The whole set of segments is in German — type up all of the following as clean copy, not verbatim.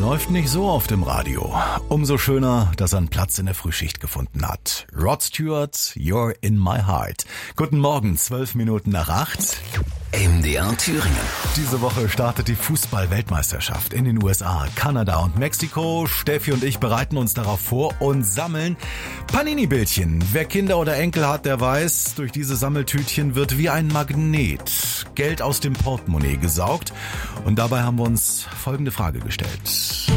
Läuft nicht so oft im Radio. Umso schöner, dass er einen Platz in der Frühschicht gefunden hat. Rod Stewart, You're in my heart. Guten Morgen, 12 Minuten nach 8. MDR Thüringen. Diese Woche startet die Fußball-Weltmeisterschaft in den USA, Kanada und Mexiko. Steffi und ich bereiten uns darauf vor und sammeln Panini-Bildchen. Wer Kinder oder Enkel hat, der weiß, durch diese Sammeltütchen wird wie ein Magnet Geld aus dem Portemonnaie gesaugt. Und dabei haben wir uns folgende Frage gestellt.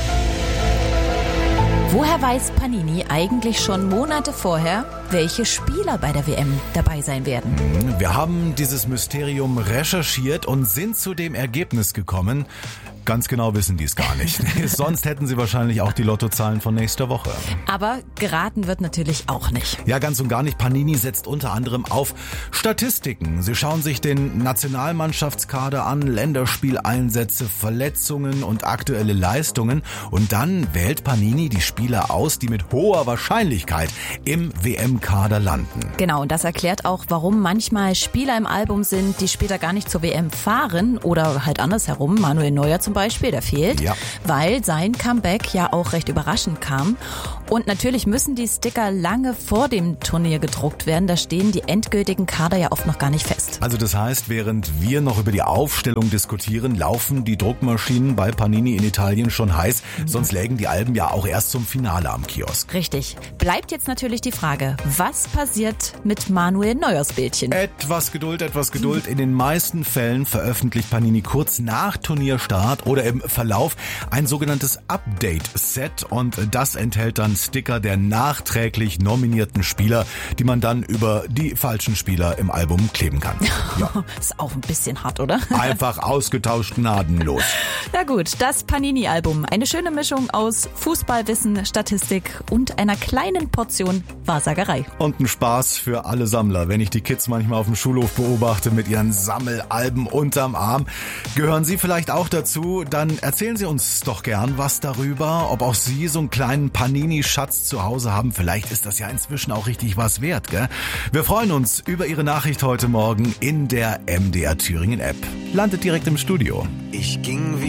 Woher weiß Panini eigentlich schon Monate vorher, welche Spieler bei der WM dabei sein werden? Wir haben dieses Mysterium recherchiert und sind zu dem Ergebnis gekommen, ganz genau wissen die es gar nicht. Sonst hätten sie wahrscheinlich auch die Lottozahlen von nächster Woche. Aber geraten wird natürlich auch nicht. Ja, ganz und gar nicht. Panini setzt unter anderem auf Statistiken. Sie schauen sich den Nationalmannschaftskader an, Länderspieleinsätze, Verletzungen und aktuelle Leistungen. Und dann wählt Panini die Spieler aus, die mit hoher Wahrscheinlichkeit im WM-Kader landen. Genau, und das erklärt auch, warum manchmal Spieler im Album sind, die später gar nicht zur WM fahren oder halt andersherum. Manuel Neuer zum Beispiel, der fehlt, weil sein Comeback ja auch recht überraschend kam. Und natürlich müssen die Sticker lange vor dem Turnier gedruckt werden. Da stehen die endgültigen Kader ja oft noch gar nicht fest. Also das heißt, während wir noch über die Aufstellung diskutieren, laufen die Druckmaschinen bei Panini in Italien schon heiß. Sonst lägen die Alben ja auch erst zum Finale am Kiosk. Richtig. Bleibt jetzt natürlich die Frage, was passiert mit Manuel Neuers Bildchen? Etwas Geduld, etwas Geduld. In den meisten Fällen veröffentlicht Panini kurz nach Turnierstart oder im Verlauf ein sogenanntes Update-Set und das enthält dann Sticker der nachträglich nominierten Spieler, die man dann über die falschen Spieler im Album kleben kann. Ja. Ist auch ein bisschen hart, oder? Einfach ausgetauscht, gnadenlos. Na gut, das Panini-Album. Eine schöne Mischung aus Fußballwissen, Statistik und einer kleinen Portion Wahrsagerei. Und ein Spaß für alle Sammler. Wenn ich die Kids manchmal auf dem Schulhof beobachte mit ihren Sammelalben unterm Arm, gehören Sie vielleicht auch dazu? Dann erzählen Sie uns doch gern was darüber, ob auch Sie so einen kleinen Panini-Schatz zu Hause haben. Vielleicht ist das ja inzwischen auch richtig was wert, gell? Wir freuen uns über Ihre Nachricht heute Morgen in der MDR Thüringen App. Landet direkt im Studio. Ich ging